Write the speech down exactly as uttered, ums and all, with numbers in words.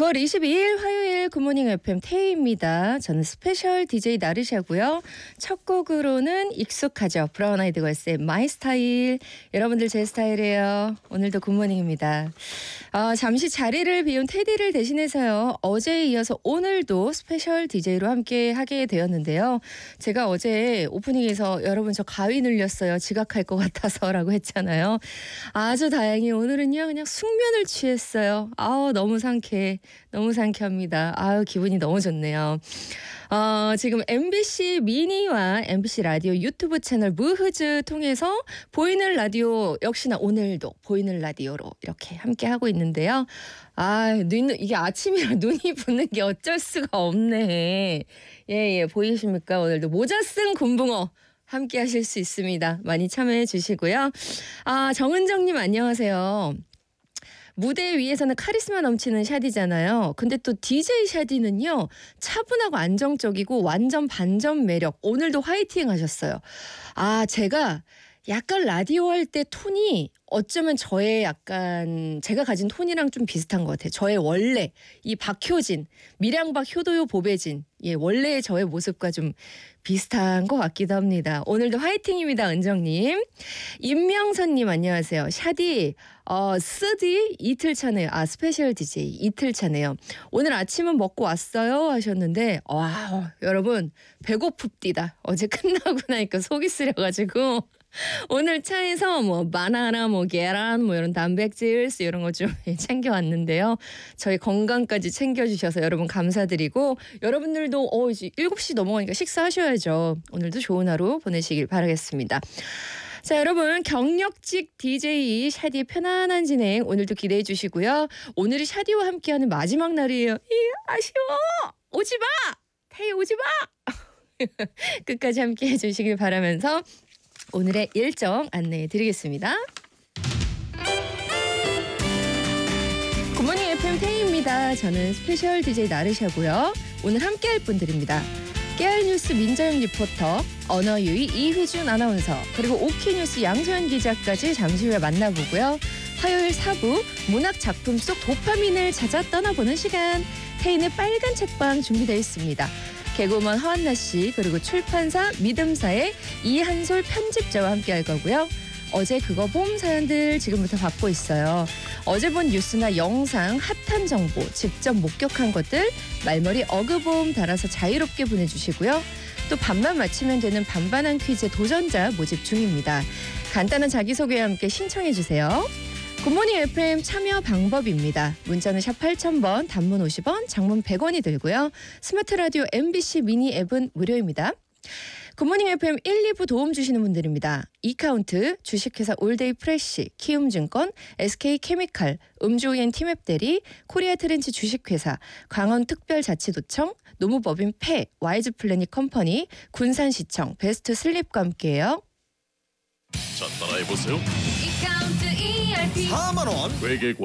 구월 이십이일 화요일 굿모닝 에프엠 태희입니다. 저는 스페셜 디제이 나르샤고요. 첫 곡으로는 익숙하죠. 브라운 아이드 걸스의 마이 스타일. 여러분들 제 스타일이에요. 오늘도 굿모닝입니다. 아, 잠시 자리를 비운 테디를 대신해서요. 어제에 이어서 오늘도 스페셜 디제이로 함께 하게 되었는데요. 제가 어제 오프닝에서 여러분 저 가위 눌렸어요. 지각할 것 같아서 라고 했잖아요. 아주 다행히 오늘은요. 그냥 숙면을 취했어요. 아우 너무 상쾌해. 너무 상쾌합니다. 아유 기분이 너무 좋네요. 어, 지금 엠비씨 미니와 엠비씨 라디오 유튜브 채널 무흐즈 통해서 보이는 라디오 역시나 오늘도 보이는 라디오로 이렇게 함께 하고 있는데요. 아, 눈, 이게 아침이라 눈이 부는 게 어쩔 수가 없네. 예, 예, 보이십니까? 오늘도 모자 쓴 곤붕어 함께 하실 수 있습니다. 많이 참여해 주시고요. 아, 정은정님 안녕하세요. 무대 위에서는 카리스마 넘치는 샤디잖아요. 근데 또 디제이 샤디는요. 차분하고 안정적이고 완전 반전 매력. 오늘도 화이팅 하셨어요. 아, 제가 약간 라디오 할 때 톤이 어쩌면 저의 약간 제가 가진 톤이랑 좀 비슷한 것 같아요. 저의 원래 이 박효진, 밀양박 효도요 보배진 예 원래의 저의 모습과 좀 비슷한 것 같기도 합니다. 오늘도 화이팅입니다. 은정님. 임명선님 안녕하세요. 샤디 어, 쓰디 이틀 차네요. 아 스페셜 디제이 이틀 차네요. 오늘 아침은 먹고 왔어요 하셨는데 와 여러분 배고픕디다. 어제 끝나고 나니까 속이 쓰려가지고 오늘 차에서 뭐 바나나, 뭐 계란, 뭐 이런 단백질 이런 거 좀 챙겨왔는데요. 저희 건강까지 챙겨주셔서 여러분 감사드리고 여러분들도 어 이제 일곱 시 넘어가니까 식사하셔야죠. 오늘도 좋은 하루 보내시길 바라겠습니다. 자 여러분 경력직 디제이 샤디의 편안한 진행 오늘도 기대해 주시고요. 오늘이 샤디와 함께하는 마지막 날이에요. 이 아쉬워. 오지 마. 태희 오지 마. 끝까지 함께해 주시길 바라면서 오늘의 일정 안내해 드리겠습니다. 굿모닝 에프엠 태희입니다. 저는 스페셜 디제이 나르샤고요. 오늘 함께할 분들입니다. 깨알뉴스 민정영 리포터, 언어유희 이휘준 아나운서, 그리고 오키뉴스 양소연 기자까지 잠시 후에 만나보고요. 화요일 사 부 문학 작품 속 도파민을 찾아 떠나보는 시간. 태희의 빨간 책방 준비되어 있습니다. 개그우먼 허한나 씨 그리고 출판사 믿음사의 이한솔 편집자와 함께 할 거고요. 어제 그거 봄 사연들 지금부터 받고 있어요. 어제 본 뉴스나 영상 핫한 정보 직접 목격한 것들 말머리 어그봄 달아서 자유롭게 보내주시고요. 또 반만 맞히면 되는 반반한 퀴즈 도전자 모집 중입니다. 간단한 자기소개와 함께 신청해 주세요. 굿모닝 에프엠 참여 방법입니다. 문자는 샵 팔천 번, 단문 오십 원, 장문 백 원이 들고요. 스마트 라디오 엠비씨 미니 앱은 무료입니다. 굿모닝 에프엠 일, 이 부 도움 주시는 분들입니다. 이카운트, 주식회사 올데이 프레쉬, 키움증권, 에스케이케미칼, 음주오엔 티맵 대리, 코리아 트렌치 주식회사, 강원특별자치도청, 노무법인 패, 와이즈 플래닛 컴퍼니, 군산시청, 베스트 슬립과 함께해요. 자 따라해보세요. 이카운트 이알피 사만 원 회계과